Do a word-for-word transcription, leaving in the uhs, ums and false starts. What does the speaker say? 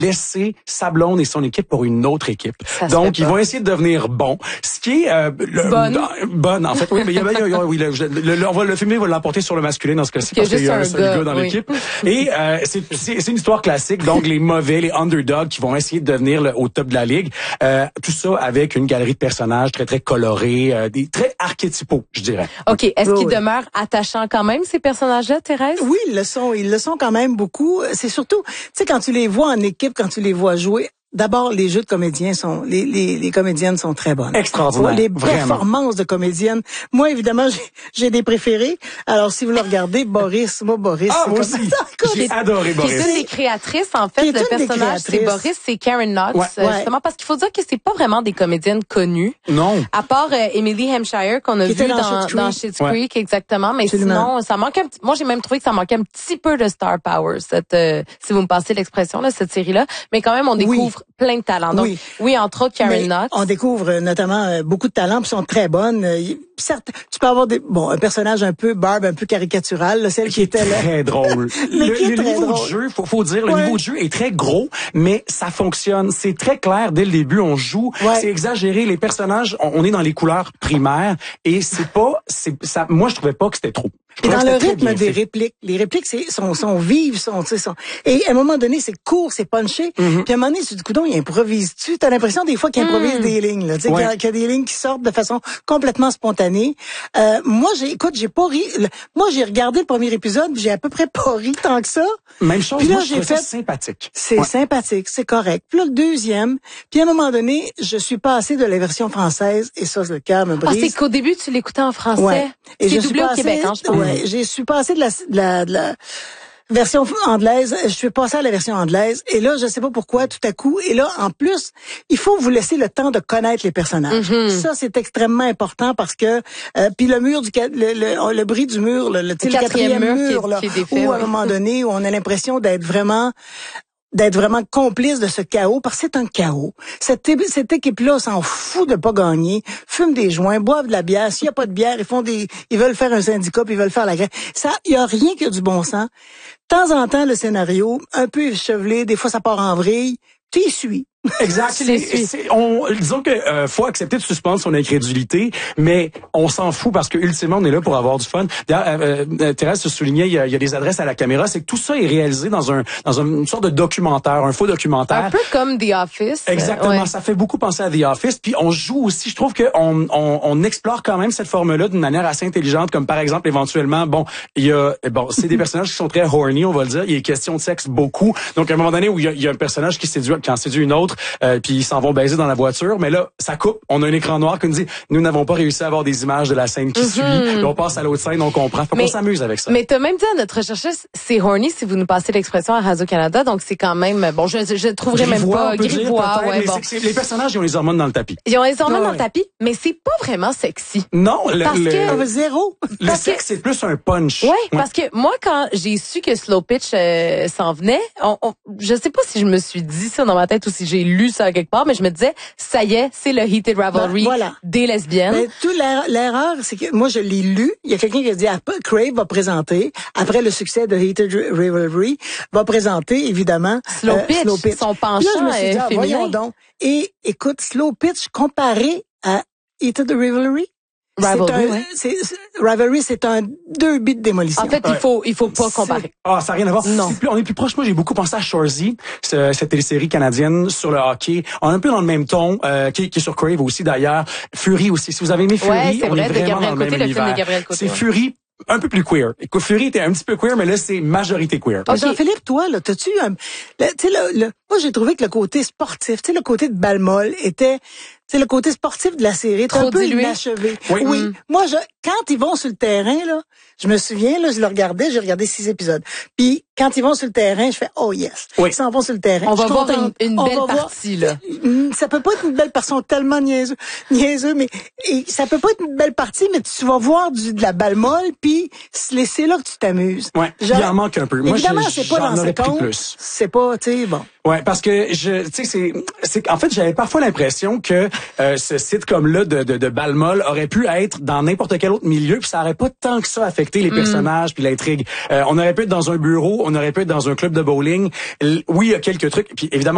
laisser sa blonde et son équipe pour une autre équipe. Ça Donc, ils vont essayer de devenir bons. Ce qui est... Euh, le, bonne. Euh, bonne, en fait. Oui, mais il y a, il y a, oui, le, le, le, on va, le film va l'emporter sur le masculin dans ce cas-ci, parce qu'il y a un seul gars dans oui. l'équipe. Et euh, c'est, c'est, c'est une histoire classique. Donc, les mauvais, les underdogs qui vont essayer de devenir le, au top de la ligue. Euh, tout ça avec une galerie de personnages très, très colorés, euh, des très archétypaux, je dirais. OK. Est-ce oui, qu'ils oui. demeurent attachants quand même, ces personnages-là, Thérèse? Oui, ils le sont. Ils le sont quand même beaucoup. C'est surtout, tu sais, quand tu les vois en équipe, quand tu les vois jouer, d'abord, les jeux de comédiens sont, les, les, les comédiennes sont très bonnes. Extraordinaire. Les vraiment. performances de comédiennes. Moi, évidemment, j'ai, j'ai des préférés. Alors, si vous le regardez, Boris, moi, Boris. Ah, c'est moi comme aussi. ça. J'ai adoré Boris. Qui est une des créatrices, en fait. Qui Le personnage, c'est Boris, c'est Karen Knox. Ouais. Euh, justement, parce qu'il faut dire que c'est pas vraiment des comédiennes connues. Non. À part euh, Emily Hampshire, qu'on a Qui vu dans, dans, Schitt's dans Schitt's ouais. Creek, exactement. Mais Absolument. sinon, ça manque un petit, moi, j'ai même trouvé que ça manquait un petit peu de star power, cette, euh, si vous me passez l'expression, là, cette série-là. Mais quand même, on découvre oui. plein de talents. Donc, oui, oui entre autres, Karen Knox. On découvre notamment euh, beaucoup de talents, puis sont très bonnes. Euh, certes, tu peux avoir des, bon, un personnage un peu barbe, un peu caricatural, là, celle qui, qui était là. Très drôle. mais le qui est le très niveau drôle. de jeu, faut, faut dire, le ouais. niveau de jeu est très gros, mais ça fonctionne. C'est très clair dès le début. On joue, ouais. c'est exagéré. Les personnages, on, on est dans les couleurs primaires et c'est pas, c'est ça. Moi, je trouvais pas que c'était trop. Et dans le rythme des répliques, les répliques c'est, sont, sont vives, sont, tu sais, sont. Et à un moment donné, c'est court, c'est punché. Mm-hmm. Puis à un moment donné, tu te dis, coudonc, il improvise-tu? T'as l'impression des fois qu'il improvise mm. des lignes, là, tu sais, ouais. qu'il, y a, qu'il y a des lignes qui sortent de façon complètement spontanée. Euh, moi, j'ai, écoute, j'ai pas ri. Le, moi, j'ai regardé le premier épisode, j'ai à peu près pas ri tant que ça. Même chose. Puis là, moi, j'ai je fait. Ça sympathique. C'est ouais. sympathique, c'est correct. Puis là, le deuxième. Puis à un moment donné, je suis passée de la version française et ça, le cœur me brise. Ah, c'est qu'au début, tu l'écoutais en français. Ouais. Et c'est je doublé suis au passée, Québec, hein, je pense. Ouais, j'ai suis passée de la, de la, de la version anglaise, je suis passée à la version anglaise, et là, je sais pas pourquoi, tout à coup, et là, en plus, il faut vous laisser le temps de connaître les personnages. Mm-hmm. Ça, c'est extrêmement important parce que, euh, puis le mur du, le, le, le bris du mur, le, le, le quatrième, quatrième mur, mur qui est, là, qui est défait, où, ouais. à un moment donné, où on a l'impression d'être vraiment d'être vraiment complice de ce chaos, parce que c'est un chaos. Cette, cette équipe-là s'en fout de pas gagner, fume des joints, boivent de la bière. S'il y a pas de bière, ils font des, ils veulent faire un syndicat, puis ils veulent faire la grève. Ça, il y a rien qui a du bon sens. De temps en temps, le scénario, un peu échevelé, des fois ça part en vrille, tu y suis. Exact. C'est, c'est, on, disons que euh, faut accepter de suspendre son incrédulité, mais on s'en fout parce que ultimement on est là pour avoir du fun. D'ailleurs, euh, euh, Thérèse se soulignait, il y, a, il y a des adresses à la caméra, c'est que tout ça est réalisé dans un dans une sorte de documentaire, un faux documentaire. Un peu comme The Office. Exactement. Euh, ouais. Ça fait beaucoup penser à The Office. Puis on joue aussi. Je trouve que on, on, on explore quand même cette forme-là d'une manière assez intelligente, comme par exemple éventuellement, bon, il y a bon, c'est des personnages qui sont très horny, on va le dire. Il y a question de sexe beaucoup. Donc à un moment donné où il y a, il y a un personnage qui séduit, qui en séduit une autre. Euh, puis ils s'en vont baiser dans la voiture, mais là, ça coupe. On a un écran noir qui nous dit, nous n'avons pas réussi à avoir des images de la scène qui mm-hmm. suit. Puis on passe à l'autre scène, on comprend. Faut mais, qu'on s'amuse avec ça. Mais t'as même dit à notre recherchiste, c'est horny si vous nous passez l'expression à Radio-Canada, donc c'est quand même, bon, je, je trouverais même pas grivois, ouais, mais bon. c'est que c'est, les personnages, ils ont les hormones dans le tapis. Ils ont les hormones ah, dans ouais. le tapis, mais c'est pas vraiment sexy. Non, le, parce le, que, le zéro. Le parce sexe, que, c'est plus un punch. Ouais, ouais, parce que moi, quand j'ai su que Slow Pitch euh, s'en venait, on, on, je sais pas si je me suis dit ça dans ma tête ou si j'ai lu ça quelque part, mais je me disais, ça y est, c'est le Heated Rivalry ben, voilà. des lesbiennes. Ben, tout l'erreur, l'erreur, c'est que moi, je l'ai lu. Il y a quelqu'un qui a dit, Crave va présenter, après le succès de Heated Rivalry, va présenter, évidemment, Slow Pitch, euh, Slow Pitch. son penchant là, je me suis dit, ah, féminin. voyons donc. Et écoute, Slow Pitch comparé à Heated Rivalry, Rivalry, c'est un, ouais. c'est, c'est, Rivalry, c'est un deux bits de démolition. En fait, ouais. il faut, il faut pas comparer. Ah, ça n'a rien à voir. Non. Plus, on est plus proche. Moi, j'ai beaucoup pensé à Shoresy, ce, cette télésérie canadienne sur le hockey. On est un peu dans le même ton, euh, qui, qui est sur Crave aussi d'ailleurs. Fury aussi. Si vous avez aimé Fury, ouais, c'est on vrai, est vraiment Gabriel dans le Côté, même le univers. film de Gabriel Côté, c'est ouais. Fury. Un peu plus queer. Écoute, Fury était un petit peu queer, mais là, c'est majorité queer. Okay. Jean-Philippe, toi, là, t'as-tu un, tu sais, le, le, moi, j'ai trouvé que le côté sportif, tu sais, le côté de Balmol était, c'est le côté sportif de la série, trop un peu dilué. inachevé. Oui. oui. Mm. Moi, je, quand ils vont sur le terrain, là, je me souviens, là, je le regardais, j'ai regardé six épisodes. Puis, quand ils vont sur le terrain, je fais, oh yes. Oui. Ils s'en vont sur le terrain. On va voir contente. une, une On belle va partie, voir. là. Ça peut pas être une belle partie, tellement niaiseux, niaiseux, mais, et ça peut pas être une belle partie, mais tu vas voir du, de la balle molle, puis c'est là que tu t'amuses. Ouais. Genre, il en manque un peu. Moi, évidemment, je, c'est pas dans ce compte. C'est pas, tu sais, bon. Ouais, parce que je, tu sais, c'est, c'est, en fait, j'avais parfois l'impression que euh, ce sitcom-là de, de, de Balmol aurait pu être dans n'importe quel autre milieu, puis ça aurait pas tant que ça affecté les personnages puis l'intrigue. Euh, on aurait pu être dans un bureau, on aurait pu être dans un club de bowling. Oui, il y a quelques trucs, puis évidemment.